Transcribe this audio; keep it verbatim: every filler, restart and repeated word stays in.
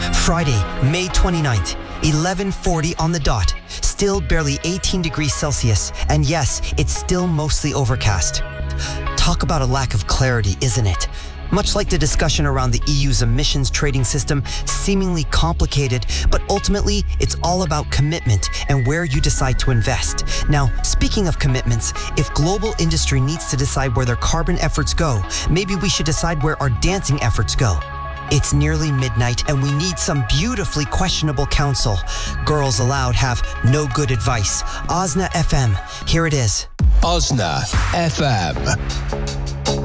Friday, May twenty-ninth, eleven forty on the dot. Still barely eighteen degrees Celsius, and yes, it's still mostly overcast. Talk about a lack of clarity, isn't it? Much like the discussion around the E U's emissions trading system, seemingly complicated, but ultimately, it's all about commitment and where you decide to invest. Now, speaking of commitments, if global industry needs to decide where their carbon efforts go, maybe we should decide where our dancing efforts go. It's nearly midnight and we need some beautifully questionable counsel. Girls Aloud have no good advice. Osna F M, here it is. Osna F M.